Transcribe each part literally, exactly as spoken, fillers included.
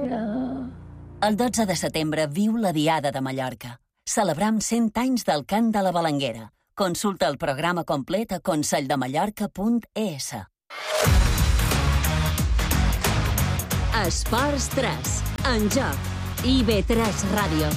Mallorca. El dotze de setembre viu la Diada de Mallorca. Celebram cent anys del cant de la Balanguera. Consulta el programa complet a conselldemallorca punt es. Esports tres. En joc. I B tres Ràdio.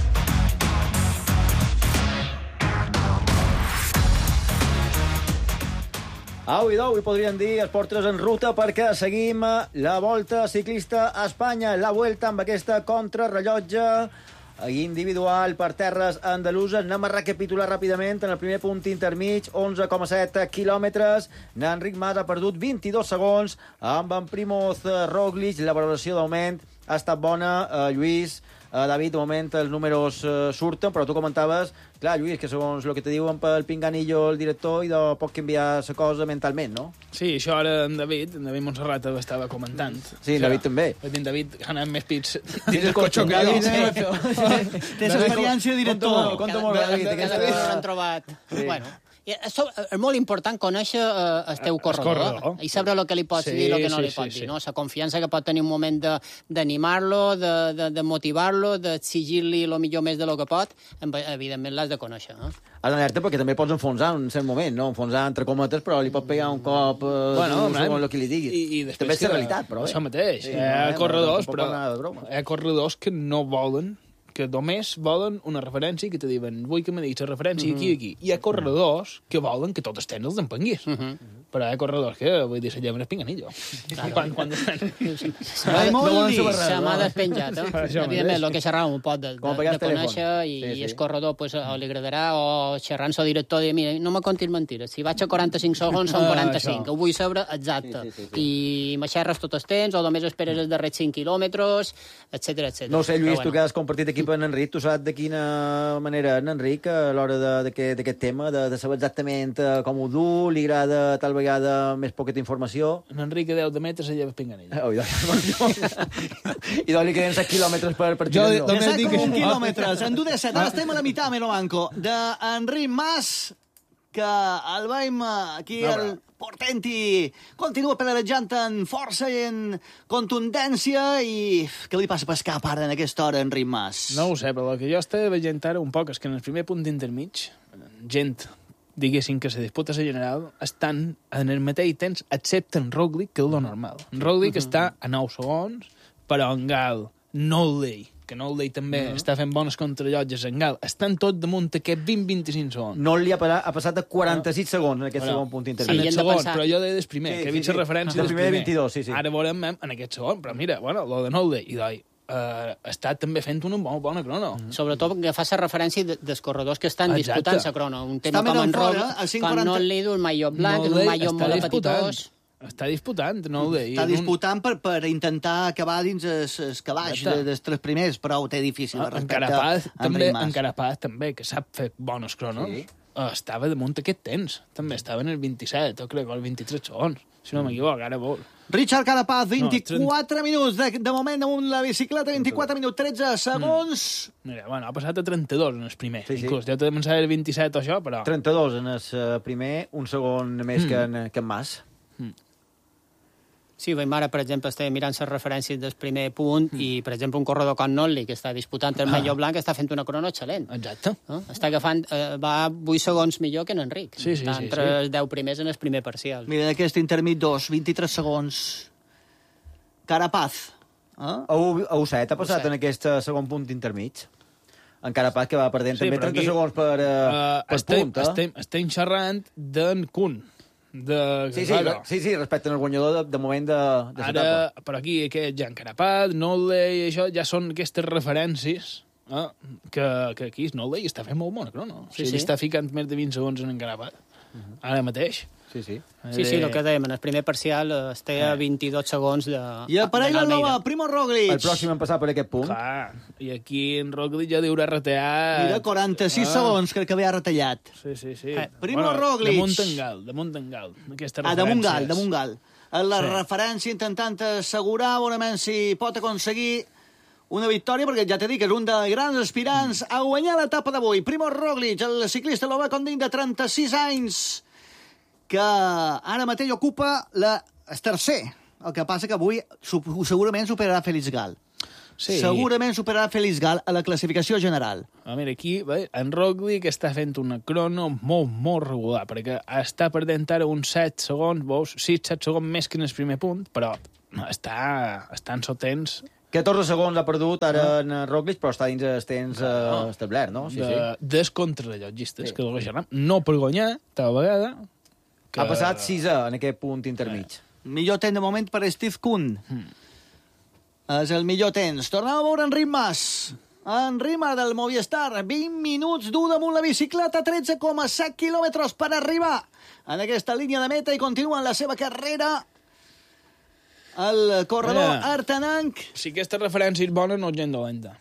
Au i dou, i podríem dir Esport tres en ruta, perquè seguim la Volta Ciclista a Espanya, la Vuelta, amb aquesta contrarrellotge individual per terres andaluses. Anem a recapitular ràpidament en el primer punt intermig, onze coma set quilòmetres. Enric Mas ha perdut vint-i-dos segons amb en Primoz Roglic. La valoració d'augment ha estat bona, eh, Lluís. Uh, David, de moment els números uh, surten, però tu comentaves, clar, Lluís, que segons el que te diuen pel pinganillo el director, i de pot canviar la cosa mentalment, no? Sí, això ara en David, en David Montserrat estava comentant. Sí, en David també. En David ha anat més pits dins el cotxe que jo. Té l'experiència de director. Conta molt bé, David. Cada vegada no han trobat. Bueno, és molt important conèixer el teu corredor i saber el que li pots dir i el que no li pots dir. La confiança que pot tenir un moment d'animar-lo, de motivar-lo, d'exigir-li el millor més del que pot, evidentment l'has de conèixer. Has d'alerta perquè també pots enfonsar en cert moment, no? Enfonsar entre cometes, però li pot pegar un cop segons el que li diguis. També és la realitat, però bé. Això mateix. Hi ha corredors, però hi ha corredors que no volen, que només volen una referència i que te diuen vull que me diguis la referència aquí i aquí. Hi ha corredors que volen que tots els tenis els empenguis. Però hi ha corredors que, vull dir, se lleven el pinganillo. Quan, quan... Se m'ha despenjat, eh? Evidentment, el que xerràvem un pot de conèixer i el corredor li agradarà, o xerrant el director de mira, no me contis mentires, si vaig a quaranta-cinc segons són quaranta-cinc, ho vull saber exacte. I me xerres tot el temps, o només esperes els darrers cinc quilòmetres, etcètera, etcètera. No sé, Lluís, tu que has compartit equip en Enric, tu saps de quina manera en Enric, a l'hora d'aquest tema, de saber exactament com ho du, li agrada tal vegada més poqueta informació. En Enric a deu de metres se lleva pinganell. I doncs li queden set quilòmetres per girar. set coma un quilòmetres, en dues set. Ara estem a la meitat, Melo Banco, d'Enric Mas, que el veiem aquí al portent-hi, continua pedalejant en força i en contundència, i què li passa per cap ara en aquesta hora, Enric Mas? No ho sé, però el que jo estava veient ara un poc és que en el primer punt intermig, gent, diguéssim, que se disputa la general, estan en el mateix temps, excepte en Roglic, que és lo normal. En Roglic està a nou segons, però en Gal, Nolday, que Nolday també uh -huh. està fent bones contrallotges en Gal, estan tot damunt aquest vint a vint-i-cinc segons. Nolday ha passat a quaranta-sis segons en aquest segon punt intermig. En aquest segon, però jo deia del primer, que he vist la referència del primer. vint-i-dos, sí, sí. Ara veurem en aquest segon, però mira, bueno, lo de Nolday, i d'oi, Uh, està també fent una molt bona crono. Mm. Sobretot que fa la referència de, dels corredors que estan Exacte. disputant la crono. Un tema com en Roglic, quan no li du el maillot blanc, no un maillot molt apetitós. Està disputant, no ho deia. Està disputant per, per intentar acabar dins el calaix de, dels tres primers, però ho té difícil. Ah, en Carapaz també, en Carapaz també, que sap fer bones cronos, sí. uh, estava damunt aquest temps. També estava en el vint-i-set, o crec, o el vint-i-tres segons. Si no m'equivoco, ara vol. Richard Carapaz, vint-i-quatre no, minuts. De, de moment, damunt la bicicleta, vint-i-quatre minuts, tretze segons. Mm. Mira, bueno, ha passat a trenta-dos en el primer. Sí, sí. Inclús, ja t'he pensat el vint-i-set o això, però... trenta-dos en el primer, un segon més mm. que, en, que en Mas. Mm. Sí, veiem ara, per exemple, estem mirant les referències del primer punt mm. i, per exemple, un corredor com Nolly, que està disputant el maillot blanc, està fent una crono excel·lent. Exacte. No? Està agafant, eh, va vuit segons millor que en Enric. Sí, sí, està sí. entre sí. els deu primers en el primer parcial. Mira, aquest intermit dos, vint-i-tres segons. Carapaz. Eh? A U set ha passat en aquest segon punt intermig. En Carapaz, que va perdent sí, també trenta aquí, segons per, uh, per estem, punt. Eh? Estem, estem xerrant d'en Kuhn. De... Sí, sí, sí, sí, respecte al guanyador de, de moment de, de Ara, per aquí, aquest Jan Carapaz, Nolday, i això ja són aquestes referències eh, que, que aquí Nolday està fent molt bona, no? O sigui, sí, sí. Està ficant més de vint segons en Carapaz. Uh-huh. Ara mateix. Sí, sí. Sí, sí, el que dèiem, en el primer parcial es té a vint-i-dos segons de... I el parell la nova, Primo Roglic. El pròxim en passar per aquest punt. Clar, i aquí en Roglic ja deurà retallar... Mira, quaranta-sis ah. segons crec que havia retallat. Sí, sí, sí. Eh, Primo bueno, Roglic. Damunt en Gal, damunt en Gal. Ah, damunt Gal, damunt Gal. La sí. referència intentant assegurar bonament si pot aconseguir una victòria, perquè ja t'he dit que és un dels grans aspirants a guanyar l'etapa d'avui. Primo Roglic, el ciclista eslovè de trenta-sis anys, que ara mateix ocupa la, el tercer. El que passa que avui segurament superarà Félix Gal. sí. segurament superarà Félix Gal a la classificació general. A veure, aquí bé, en Roglic està fent una crono molt, molt regular, perquè està perdent ara uns set segons, veus, sis set segons més que en el primer punt, però està, està en sotens... catorze segons ha perdut ara en Roglic, però està dins el temps uh, establert, no? Sí, de, sí. Des contrarrellogistes, sí. que el Gajarà no per guanyar, tal vegada... Que... Ha passat sisè en aquest punt intermig. Eh. Millor temps de moment per Steve Kuhn. Hmm. És el millor temps. Tornem a veure Enric Mas. Enric Mas del Movistar. vint minuts dur damunt la bicicleta, tretze coma set quilòmetres per arribar en aquesta línia de meta i continua en la seva carrera el corredor eh, Artananc. Si aquesta referència és bona, no és gent dolenta.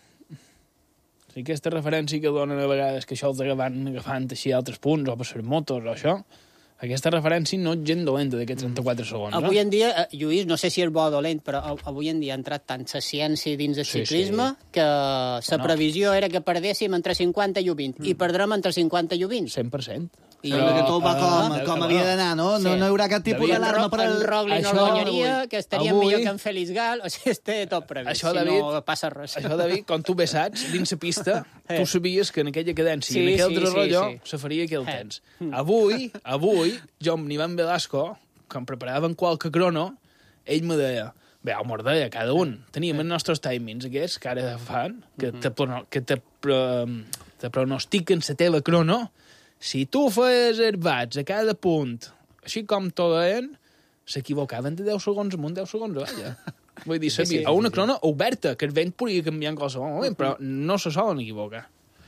Si aquesta referència que donen a vegades que això els van agafant així altres punts, o per ser motos, o això, aquesta referència no és gent dolenta d'aquests trenta-quatre segons. Avui en dia, eh, Lluís, no sé si és bo o dolent, però avui en dia ha entrat tanta ciència dins del ciclisme sí, sí. que la previsió era que perdéssim entre cinquanta i vint, mm. i perdrem entre cinquanta i vint. cent per cent. I però, que tot va com, uh, com havia d'anar, no? Sí. no? No hi haurà cap tipus d'alarma per el... En Roglic no guanyaria, que estaríem avui... millor que en Félix Gal, o sigui, té tot previst, això, si David, no passa res. Això, David, quan tu bé saps, dins la pista, tu sabies que en aquella cadència, sí, en aquell altre sí, rotllo, sí. se faria aquell temps. Eh. Avui, avui, jo amb Ivan Velasco, quan preparàvem qualque crono, ell me deia, bé, ho mos deia, cada un, teníem els nostres timings aquests que ara fan, que te, que te, te pronostiquen la teva crono. Si tu feies herbats a cada punt, així com tot eren, s'equivocaven de deu segons amunt, deu segons avall. Vull dir, sí, sí, a una crona oberta, que el vent podria canviar en qualsevol moment, però no se solen equivocar.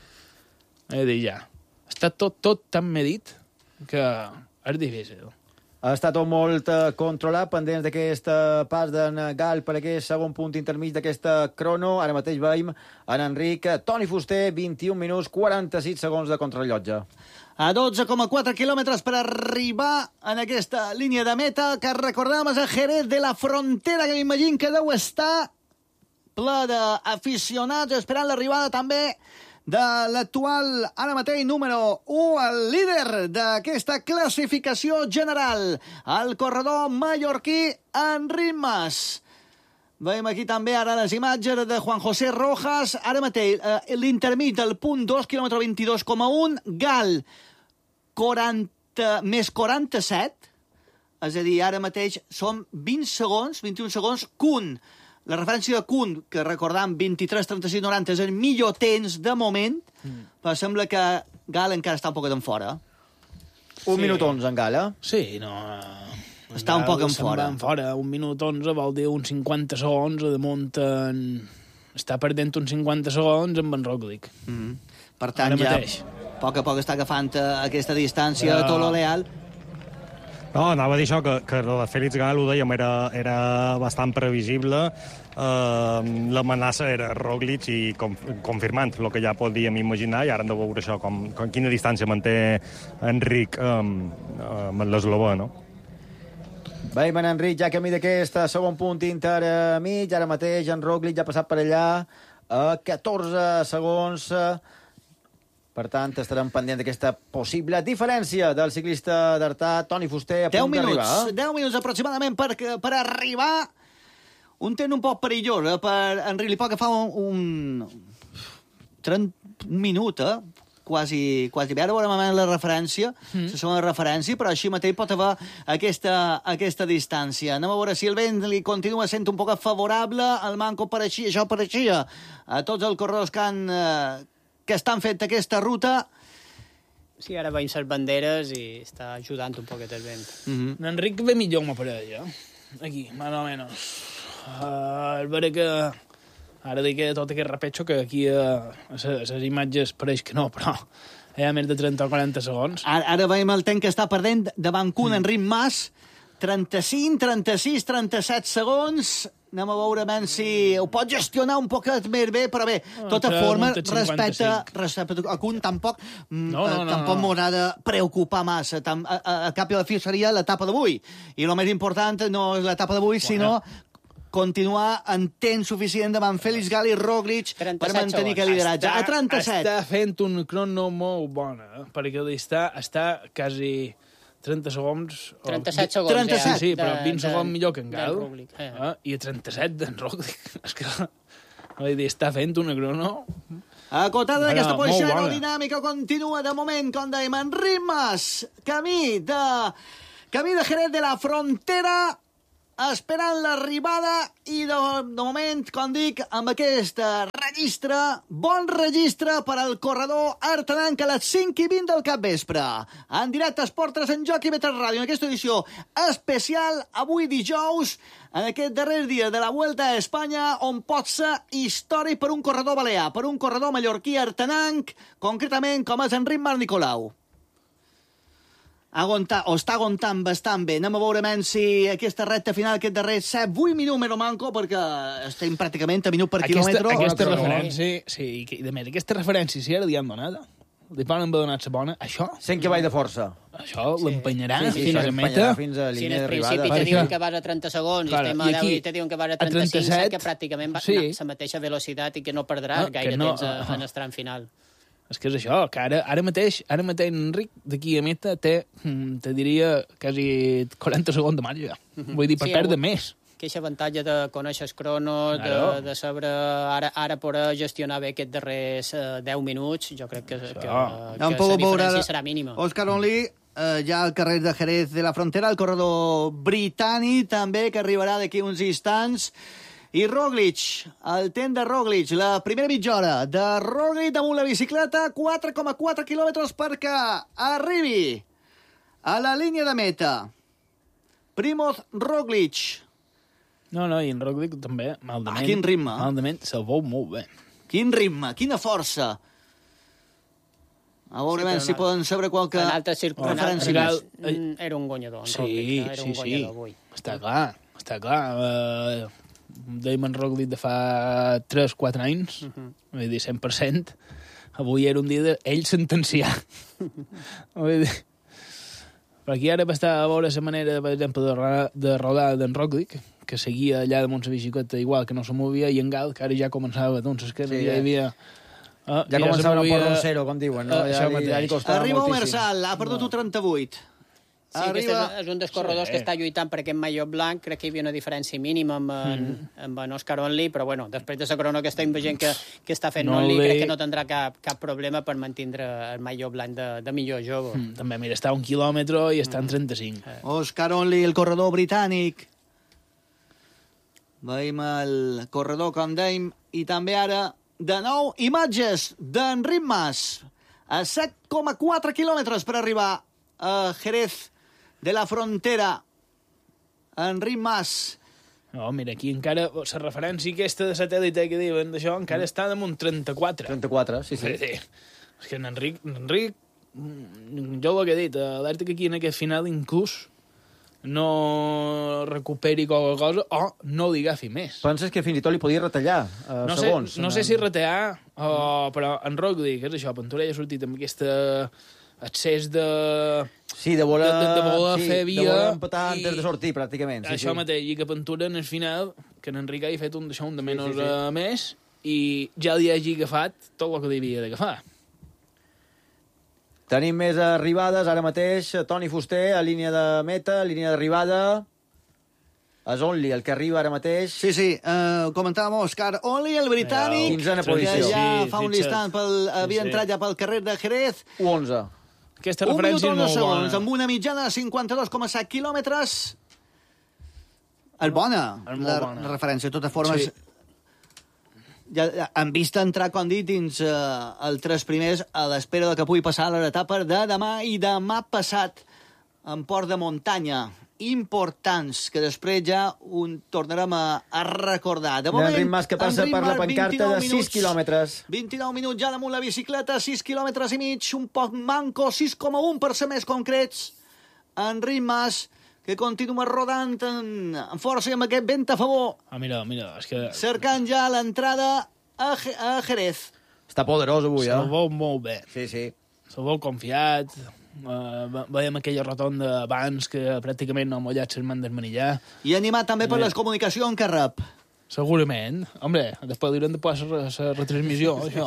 He de dir, ja, està tot, tot tan medit que és difícil. Ha estat tot molt uh, controlat, pendents d'aquest uh, pas d'en Gal per aquest segon punt intermig d'aquesta crono. Ara mateix veiem en Enric, Toni Fuster, vint-i-un minuts, quaranta-sis segons de contrarrellotge. A dotze coma quatre quilòmetres per arribar en aquesta línia de meta, que recordem és a Jerez de la Frontera, que m'imagino que deu estar ple d'aficionats, esperant l'arribada també de l'actual, ara mateix, número u, el líder d'aquesta classificació general, el corredor mallorquí Enric Mas. Veiem aquí també ara les imatges de Juan José Rojas. Ara mateix, eh, l'intermig del punt dos, quilòmetre vint-i-dos coma un, Gal, quaranta, més quaranta-set, és a dir, ara mateix són vint segons, vint-i-un segons, Kuhn. La referència de Kuhn, que recordam, vint-i-tres trenta-sis noranta, és el millor temps de moment, mm. però sembla que Gal encara està un poquet en fora. Un sí. minut onze en Gal, eh? Sí, no... Està un poc en fora. En fora. Un minut onze vol dir uns cinquanta segons, a damunt en... està perdent uns cinquanta segons amb en Roglic. Mm -hmm. Per tant, ara ja mateix. a poc a poc està agafant aquesta distància a Tolo Leal. No, anava a dir això, que, que la Félix Gal, ho dèiem, era, era bastant previsible. Uh, l'amenaça era Roglic i com, confirmant el que ja podíem imaginar, i ara hem de veure això, com, com quina distància manté Enric um, amb l'eslovè, no? Veiem en Enric ja camí d'aquest segon punt intermig. Ara mateix en Roglic ja ha passat per allà a catorze segons. Per tant, estarem pendent d'aquesta possible diferència del ciclista d'Artà, Toni Fuster, a punt d'arribar. Eh? deu minuts aproximadament per, per arribar. Un temps un poc perillós, eh? Per Enric li pot agafar un, un, trenta, un minut, eh? quasi, quasi bé. Ara veurem la referència, mm. la segona referència, però així mateix pot haver aquesta, aquesta distància. Anem a veure si el vent li continua sent un poc favorable, el manco pareixia, això pareixia a tots els corredors que, han, eh, que estan fent aquesta ruta. Sí, ara veiem les banderes i està ajudant un poquet el vent. Mm -hmm. Enric ve millor, m'aparella, aquí, més o menys. Uh, el veure que... Ara dic que tot aquest repetxo, que aquí a les imatges pareix que no, però hi ha més de trenta o quaranta segons. Ara, ara veiem el temps que està perdent davant Kuhn, mm. Enric Mas, trenta-cinc, trenta-sis, trenta-set segons. Anem a veure ben si ho pot gestionar un poquet més bé, però bé, tota oh, forma, respecte, respecte a Kuhn, tampoc, no, no, no, tampoc no. m'haurà de preocupar massa. Tam, a, a, a cap i a la fi seria l'etapa d'avui. I el més important no és l'etapa d'avui, bueno. sinó continuar en temps suficient davant Félix Gal i Roglic per mantenir aquest lideratge. Està, a trenta-set. Està fent un crono molt bona, eh? perquè està, està quasi trenta segons... trenta-set segons, trenta-set. Ja. Sí, però vint segons millor que en Gal. Roglic, eh. Eh? I a trenta-set d'en Roglic. És que... Vull dir, està fent una crono... Acotada d'aquesta posició aerodinàmica, continua de moment, com dèiem, en ritmes, camí de, camí de Jerez de la Frontera, esperant l'arribada i de, de moment, com dic, amb aquest registre, bon registre per al corredor Artananc a les cinc i vint del capvespre. En directe, Esport tres en Joc i B tres Ràdio, en aquesta edició especial, avui dijous, en aquest darrer dia de la Vuelta a Espanya, on pot ser històric per un corredor balear, per un corredor mallorquí Artananc, concretament com és Enric Marc Nicolau. Aguantar, o està aguantant bastant bé. Anem a veure si aquesta recta final, aquest darrer set vuit minuts més o manco, perquè estem pràcticament a minut per aquesta, quilòmetre. Aquesta referència, sí, i de més, aquesta referència, si ara li han donat, li poden haver donat la bona, això... Sent que vaig de força. Això sí. L'empenyarà sí, sí, fins sí, a meta. Fins a si en el d'arribada. principi te diuen que vas a trenta segons claro, i estem a deu i te diuen que vas a trenta-cinc, a trenta-set, que pràcticament va sí. a la mateixa velocitat i que no perdràs no, gaire no, temps a, uh, en el tram final. És que és això, que ara, ara mateix, ara mateix Enric, d'aquí a meta, té, te diria, quasi quaranta segons de marge. Mm-hmm. Vull dir, per sí, perdre avui, més. Que aquest avantatge de conèixer els cronos, claro. de, de saber ara, ara poder gestionar bé aquests darrers uh, deu minuts, jo crec que, que, que, que la diferència serà mínima. Òscar Onlí, eh, ja al carrer de Jerez de la Frontera, el corredor britànic també, que arribarà d'aquí uns instants. I Roglic, el temps de Roglic, la primera mitja hora de Roglic damunt la bicicleta, quatre coma quatre quilòmetres perquè arribi a la línia de meta. Primoz Roglic. No, no, i en Roglic també, maldament. Ah, quin ritme. Maldament, se'l veu molt bé. Quin ritme, quina força. A veure sí, si poden saber qualque referència. Oh, era un guanyador, en sí, Roglic. Era sí, un guanyador sí. avui. Està clar, està clar. Uh, dèiem en Roglic de fa tres quatre anys, uh-huh. vull dir, cent per cent. Avui era un dia d'ell sentenciar. Vull dir... Per aquí ara va estar a veure la manera, per exemple, de rodar, de rodar d'en Roglic, que seguia allà damunt la bicicleta igual, que no se movia, i en Gal, que ara ja començava, doncs, que sí, ja hi havia... Ah, ja començava a por cero, com diuen, no? Ja, ja, ja li Arriba Omersal, ha perdut no. trenta-vuit. Sí, Arriba... aquest és, és un dels corredors sí. que està lluitant per aquest maillot blanc. Crec que hi havia una diferència mínima amb en, mm. amb en Òscar Onlí, però bueno, després de la corona que estem veient que, que està fent no Onlí, li... crec que no tindrà cap, cap problema per mantindre el maillot blanc de, de millor jove. Mm, també, mira, està a un quilòmetre i està en trenta-cinc. Mm. Òscar Onlí, el corredor britànic. Veiem el corredor, com dèiem, i també ara, de nou, imatges d'Enric Mas, a set coma quatre quilòmetres per arribar a Jerez de la Frontera. Enric Mas. No, mira, aquí encara la referència aquesta de satèl·lite que diuen d'això encara està damunt trenta-quatre. trenta-quatre, sí, sí. sí. És que en Enric, Enric, jo el que he dit, alerta que aquí en aquest final inclús no recuperi qualque cosa o no li agafi més. Penses que fins i tot li podia retallar uh, no segons? Sé, no sé si retallar, o, però en Roglic, és això, Venturell ha sortit amb aquesta excés de... Sí, de voler, de, de, de voler sí, fer via... De voler empatar i... antes de sortir, pràcticament. Sí, això sí. mateix, i que Ventura en el final, que en Enric hagi fet un d'això, un de menys sí, sí, sí. Uh, més, i ja li hagi agafat tot el que li havia d'agafar. Tenim més arribades, ara mateix. Toni Fuster, a línia de meta, a línia d'arribada. És Only, el que arriba ara mateix. Sí, sí, uh, comentàvem Òscar Only, el britànic, quinzena que posició. ja sí, fa un instant pel, havia sí, entrat ja pel carrer de Jerez. u onze. Aquesta un referència minut onze és molt segons, bona. amb una mitjana de cinquanta-dos coma set quilòmetres. És bona, és la, bona. la referència. De totes formes, sí. ja, han vist entrar, com dit, dins uh, els tres primers a l'espera que pugui passar a les etapes de demà i demà passat en port de muntanya importants, que després ja un tornarem a, a recordar. De moment, Enric Mas, que passa per la pancarta de sis quilòmetres. vint-i-nou minuts ja damunt la bicicleta, sis quilòmetres i mig, un poc manco, sis coma un per ser més concrets. Enric Mas, que continua rodant en, en força i amb aquest vent a favor. Ah, mira, mira, és que... Cercant ja l'entrada a, a Jerez. Està poderós avui, eh? Se'l veu molt bé. Sí, sí. Se'l veu confiat. Uh, veiem aquella rotonda abans que pràcticament no ha mullat les mans del manillar. I animat també per les comunicacions que rep. Segurament. Hombre, després diran de passar la retransmissió, això.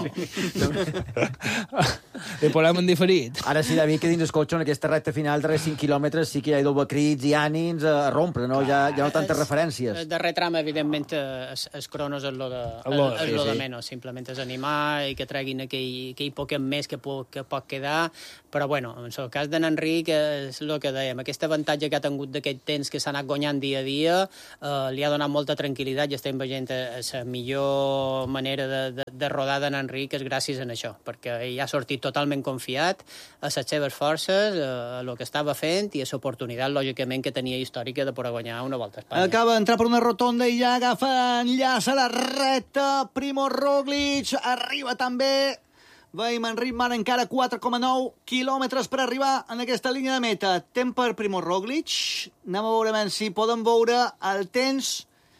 I podem en diferit. Ara sí, David, que dins el cotxe, en aquesta recta final, darrers cinc quilòmetres, sí que hi ha doble crits i ànims a rompre, no? Ja, ja no tantes referències. El darrer tram, evidentment, els cronos és lo de, és lo de menys. Simplement és animar i que treguin aquell, aquell poquet més que, po, que pot quedar. Però, bueno, en el cas d'en Enric, és el que dèiem. Aquest avantatge que ha tingut d'aquest temps que s'ha anat guanyant dia a dia eh, li ha donat molta tranquil·litat i estem veient la millor manera de, de, de rodar d'en Enric és gràcies a això, perquè ell ha sortit totalment confiat a les seves forces, a el que estava fent i a l'oportunitat, lògicament, que tenia històrica de poder guanyar una Volta a Espanya. Acaba d'entrar per una rotonda i ja agafa enllaç a la recta. Primo Roglic arriba també. Veiem Enric Mas encara quatre coma nou quilòmetres per arribar en aquesta línia de meta. Temps per Primo Roglic. Anem a veure si podem veure el temps.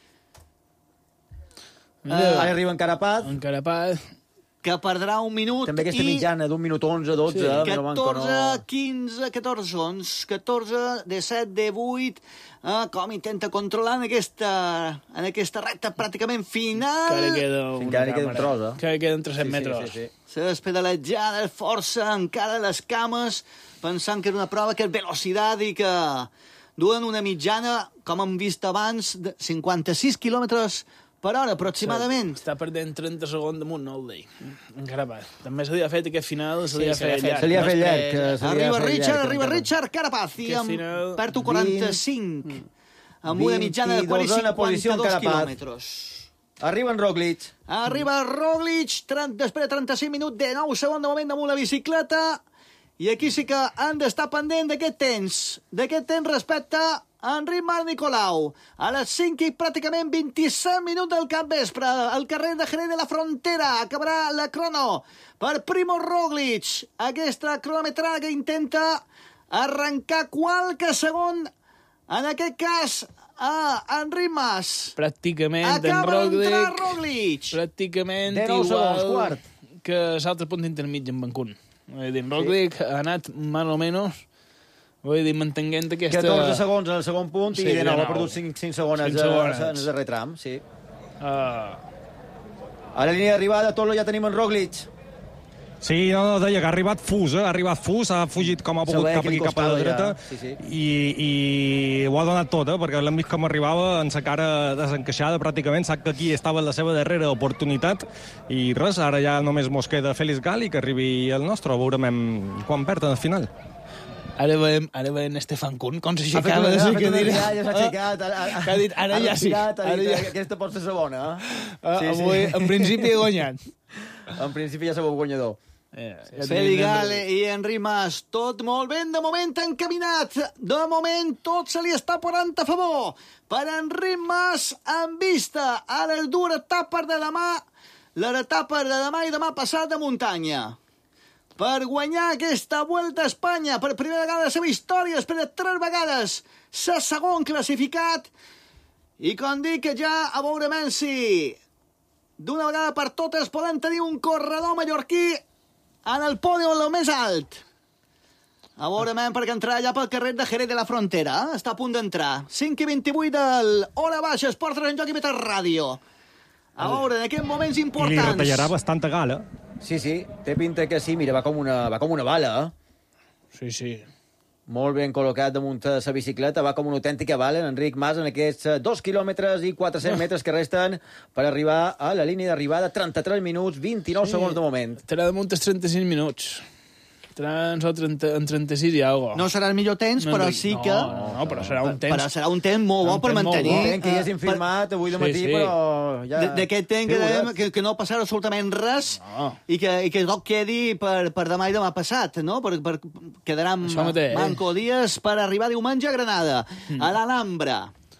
Uh, ara arriba Encarapat. Encarapat. Que perdrà un minut. També aquesta i... mitjana d'un minut onze, dotze. Sí. catorze, quinze, catorze, onze, catorze, disset, divuit... Ah, com intenta controlar en aquesta, en aquesta recta pràcticament final. Encara queda una Encara queda un tros, eh? Encara queden tres cents sí, metres. Sí, sí, sí. La despedalejada, força, encara les cames, pensant que és una prova que és velocitat i que duen una mitjana, com hem vist abans, de cinquanta-sis quilòmetres per hora, aproximadament. Sí, està perdent trenta segons damunt, no el deia. Encara va. També se li ha fet aquest final, se li ha fet llarg. Se li ha fet llarg. Arriba Richard, arriba Richard Carapaz, i amb perd quaranta-cinc, amb una mitjana de cinquanta-dos quilòmetres. Arriba en Roglic. Arriba Roglic, després de trenta-cinc minuts, de nou segons de moment damunt la bicicleta, i aquí sí que han d'estar pendent d'aquest temps, d'aquest temps respecte a Enric Mas Nicolau. A les cinc i pràcticament vint-i-set minuts del capvespre, al carrer de Jerez de la Frontera, acabarà la crono per Primo Roglic. Aquesta cronometrada que intenta arrencar qualque segon, en aquest cas, a Enric Mas. Pràcticament Acaba en d'entrar Roglic, Roglic. Pràcticament de nou segons, igual quart. que l'altre punt intermig en Vancouver. Vull dir, Roglic sí. ha anat més o menys, vull dir, mantenint aquesta... catorze segons en el segon punt sí, i de nou ha perdut cinc, cinc segons en el darrer tram, sí. Uh... A la línia d'arribada, tot ja tenim en Roglic. Sí, no, no, deia que ha arribat fus, eh? ha arribat fus, ha fugit com ha pogut cap aquí, cap a la dreta, ja. sí, sí. I, i ho ha donat tot, eh? perquè l'hem vist com arribava en sa cara desencaixada pràcticament, sap que aquí estava la seva darrera oportunitat, i res, ara ja només mos queda Félix Gal i que arribi el nostre, veurem quan perd al final. Ara veiem, ara veiem Stefan Kuhn, com s'aixecava de ser que dirà. Ja s'ha aixecat. Que ha dit, ara ja sí. Ara ja... Aquesta pot ser segona. Eh? Sí, avui, sí. En principi, he guanyat. En principi ja sabeu guanyador. Yeah, ja Félix Gale i Enric Mas, tot molt ben, de moment encaminat. De moment tot se li està posant a favor. Per Enric Mas, en vista a les dues etapes de demà, les etapes de demà i demà passat de muntanya. Per guanyar aquesta Vuelta a Espanya per primera vegada a la seva història, després de tres vegades ser segon classificat, i com dic que ja a veure si d'una vegada per totes podem tenir un corredor mallorquí en el pòdium el més alt. A veure perquè entrarà ja pel carrer de Jerez de la Frontera, està a punt d'entrar. cinc i vint-i-vuit del Hora Baixa, Esports en Joc i Beta Ràdio. A veure, en aquests moments importants... I li retallarà bastanta gala. Sí, sí, té pinta que sí, mira, va com una, va com una bala, eh? Sí, sí. Molt ben col·locat damunt de la bicicleta, va com una autèntica bala, Enric Mas, en aquests dos quilòmetres i quatre-cents metres que resten per arribar a la línia d'arribada, trenta-tres minuts, vint-i-nou sí. segons de moment. Estarà damunt els trenta-sis minuts. Estarà en trenta-sis i alguna cosa. No serà el millor temps, no, però sí que... No, no, no, però serà un temps... Però serà un temps molt bo per mantenir... Un temps que hi hagin firmat avui de matí, sí, sí. però... Ja... D'aquest temps que, dèiem, que, que no passarà absolutament res no. i, que, i que tot quedi per, per demà i demà passat, no? Per, per, quedaran manco dies per arribar diumenge a Granada, mm. a l'Alhambra.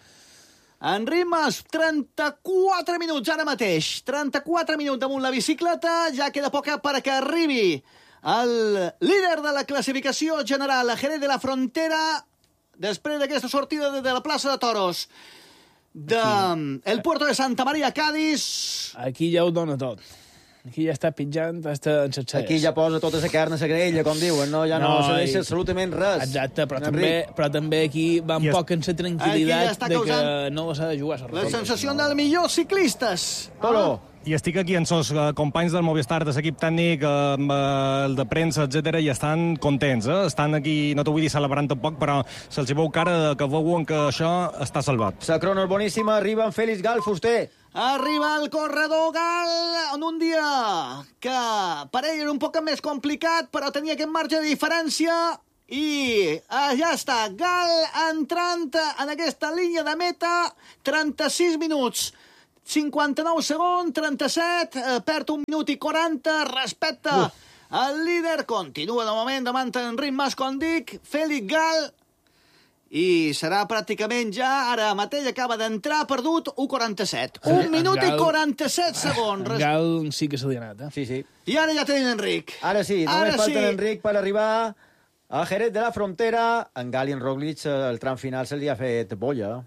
Enric Mas, trenta-quatre minuts ara mateix. trenta-quatre minuts damunt la bicicleta, ja queda poc perquè arribi el líder de la classificació general, a Jerez de la Frontera, després d'aquesta sortida de la plaça de Toros de el Puerto de Santa Maria, Cádiz. Aquí ja ho dona tot. Aquí ja està pitjant, està en ses Aquí ja posa tota la carn a la graella, com diuen, no? Ja no, no se deixa i... absolutament res. Exacte, però també, però també aquí va un poc en la tranquil·litat de que no s'ha de jugar. La sensació dels millors ciclistes. Toro. Ah. I estic aquí amb els uh, companys del Movistar, de l'equip tècnic, uh, el de premsa, etcètera, i estan contents, eh? Estan aquí, no t'ho vull dir celebrant tampoc, però se'ls veu cara que veuen que això està salvat. La crono és boníssima, arriba en Félix Gal, Fuster. Arriba el corredor Gal en un dia que per ell era un poc més complicat, però tenia aquest marge de diferència. I allà està, Gal entrant en aquesta línia de meta, trenta-sis minuts. cinquanta-nou segons, trenta-set, eh, perd un minut i quaranta, respecte Uf. El líder, continua de moment davant en ritme Mas, com dic, Félix Gal, i serà pràcticament ja, ara mateix acaba d'entrar, perdut, u quaranta-set. Un minut Gal... i quaranta-set segons. En Gal sí que se li ha anat, eh? Sí, sí. I ara ja tenim Enric. Ara sí, només ara falta sí. Enric per arribar a Jerez de la Frontera. En Gal i en Roglic, el tram final se li ha fet bolla.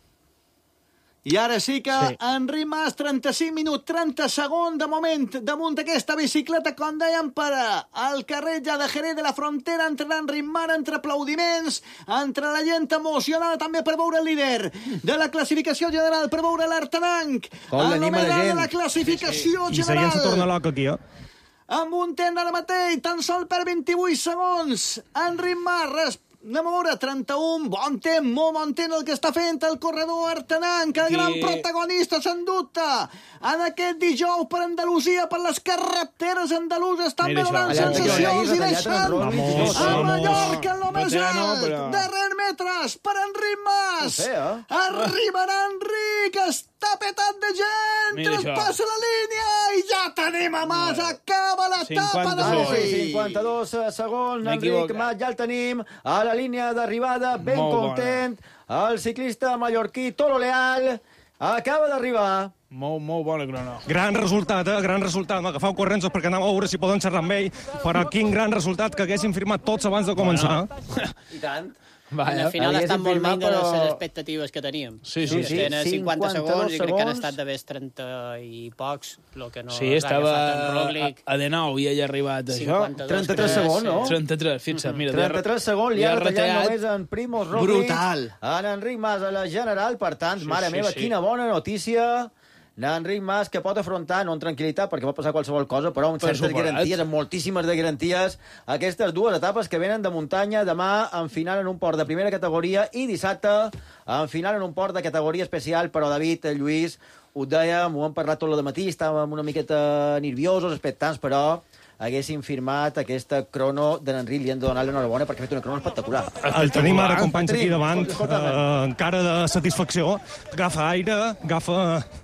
I ara sí que sí. Enric Mas, trenta-cinc minuts, trenta segons, de moment, damunt d'aquesta bicicleta, com dèiem, per al carrer ja de Jerez de la Frontera, entre l'Enric Mas, entre aplaudiments, entre la gent emocionada, també per veure el líder de la classificació general, per veure l'Artananc, el nomenat de la classificació sí. general. I seguint se torna loca aquí, eh? Amb un temps ara mateix, tan sol per vint-i-vuit segons, Enric Mas, anem a veure, trenta-un, bon temps, molt bon temps el que està fent el corredor Artananc, el gran protagonista, sense dubte, en aquest dijous per Andalusia, per les carreteres andaluses, també donant sensacions i deixant a Mallorca en lo més alt, darrer metres per Enric Mas, arribarà Enric, està petat de gent, traspassa la línia i ja tenim a Mas, acaba l'etapa d'avui. cinquanta-dos segons, Enric Mas, ja el tenim a la línia d'arribada, ben molt content. Bona. El ciclista mallorquí Toro Leal acaba d'arribar. Molt, molt bona crono. Gran resultat, eh? Gran resultat. M'agafau corrents perquè anàvem a veure si poden xerrar amb ell, però quin gran resultat que haguessin firmat tots abans de començar. Bueno. I tant. Vaya. Al final estan molt menys de les expectatives que teníem. Sí, sí, sí. Tenen cinquanta segons i crec que han estat d'haver trenta i pocs, el que no sí, estava a, a de nou i ell ha arribat això. trenta-tres segons, no? trenta-tres, fixa't, mira. trenta-tres segons, li ha retallat només en Primož Roglic. Brutal. En Enric Mas a la general, per tant, sí, mare sí, meva, sí. quina bona notícia. Enric Mas, que pot afrontar, no en tranquil·litat, perquè pot passar qualsevol cosa, però amb certes garanties, amb moltíssimes de garanties, aquestes dues etapes que venen de muntanya, demà en final en un port de primera categoria i dissabte en final en un port de categoria especial, però David, Lluís, ho dèiem, ho hem parlat tot el matí, estàvem una miqueta nerviosos, expectants, però haguessin firmat aquesta crono de l'Enric, li hem de donar l'enhorabona perquè ha fet una crono espectacular. El tenim ara, companys, aquí davant, eh, encara de satisfacció. Agafa aire, agafa...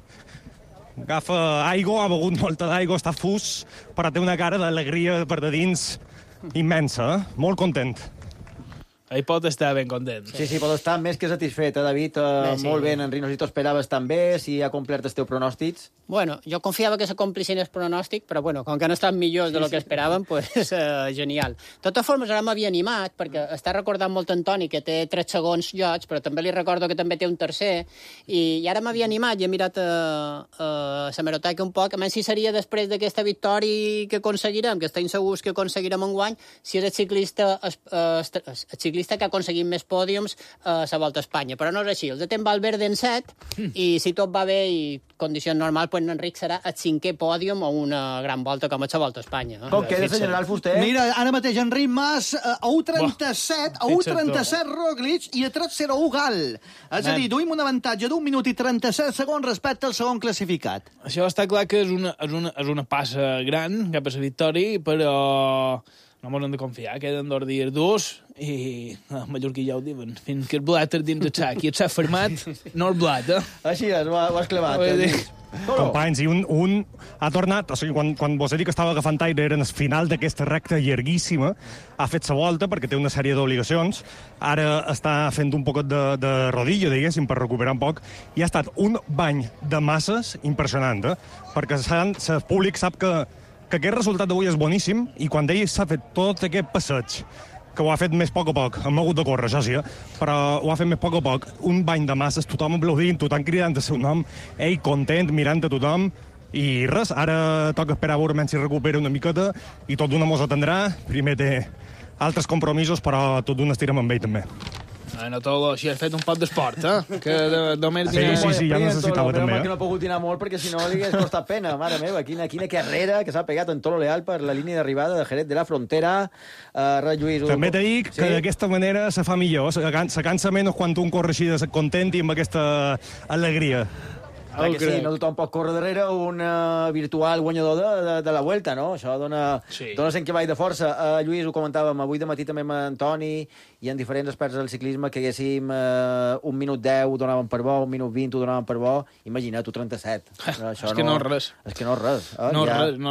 Agafa aigua, ha begut molta d'aigua, està fus, però té una cara d'alegria per de dins immensa, eh? Molt content. Ell pot estar ben content. Sí, sí, pot estar més que satisfet, eh, David? Uh, bé, sí. Molt bé, Enric, no sé si t'ho esperaves tan bé, si ha complert els teus pronòstics. Bueno, jo confiava que se complissin els pronòstics, però bueno, com que no estan millors sí, de lo que esperàvem, pues, uh, genial. De totes formes, ara m'havia animat, perquè està recordant molt Antoni, que té tres segons llocs, però també li recordo que també té un tercer, i, i ara m'havia animat i he mirat a, a la meroteca un poc, a més si seria després d'aquesta victòria que aconseguirem, que estem segurs que aconseguirem enguany, si és el ciclista, el, el, el ciclista que ha aconseguit més pòdiums a la Volta a Espanya, però no és així. El de temps Valverde en set, i si tot va bé i condicions normals, pues Enric serà el cinquè pòdium a una gran volta com a la Volta a Espanya. Eh? Com queda, general Fuster? Mira, ara mateix Enric Mas a u trenta-set, a u trenta-set Roglic i a tres zero u Gal. És a dir, duim un avantatge d'un minut i trenta-set segons respecte al segon classificat. Això està clar que és una, és una, és una passa gran cap a la victòria, però no m'ho hem de confiar, queden dos dies durs i a Mallorquí ja ho diuen, fins que el blat és dins del sac i el sac fermat, no el blat, eh? Així és, ho, ho has clavat. Companys, i un, un ha tornat, o sigui, quan, quan vos he dit que estava agafant aire era en el final d'aquesta recta llarguíssima, ha fet sa volta perquè té una sèrie d'obligacions, ara està fent un poquet de, de rodillo, diguéssim, per recuperar un poc, i ha estat un bany de masses impressionant, eh? Perquè el públic sap que que aquest resultat d'avui és boníssim i quan ell s'ha fet tot aquest passeig, que ho ha fet més a poc a poc, hem hagut de córrer, això sí, eh? Però ho ha fet més a poc a poc, un bany de masses, tothom aplaudint, tothom cridant el seu nom, ell content, mirant a tothom, I res, ara toca esperar a veure si recupera una miqueta i tot d'una mos atendrà. Primer té altres compromisos, però tot d'una estirem amb ell també. Bueno, Tolo, si has fet un pot d'esport, eh? Que de, només sí, dinar... sí, sí, ja necessitava Tolo, també. Eh? Que no ha pogut dinar molt perquè si no li hagués costat pena. Mare meva, quina, quina carrera que s'ha pegat en Tolo Leal per la línia d'arribada de Jerez de la Frontera. Uh, Res, Lluís... També t'he dit sí? que d'aquesta manera se fa millor. Se cansa, se cansa menys quan un corre així de content i amb aquesta alegria. Clar que sí, no tothom pot córrer darrere un uh, virtual guanyador de, de, de la Vuelta, no? Això dona, sí. dona cent cavall de força. Uh, Lluís, ho comentàvem avui de matí també amb Antoni i en diferents experts del ciclisme que haguéssim uh, un minut deu ho donaven per bo, un minut vint ho donaven per bo. Imagina't, tu trenta-set. Això és no, que no és res. És que no és res. Eh? No és ja... res, no